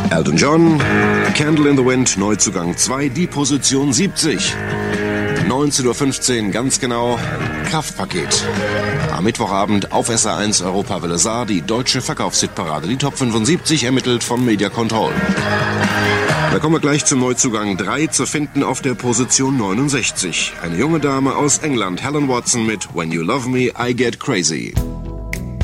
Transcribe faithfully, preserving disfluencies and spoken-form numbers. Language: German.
Elton John, Candle in the Wind, Neuzugang zwei, die Position siebzig. neunzehn Uhr fünfzehn, ganz genau, Kraftpaket. Am Mittwochabend auf S R eins Europawelle Saar, die deutsche Verkaufshitparade. Die Top fünfundsiebzig ermittelt von Media Control. Da kommen wir gleich zum Neuzugang drei, zu finden auf der Position neunundsechzig. Eine junge Dame aus England, Helen Watson mit When You Love Me, I Get Crazy.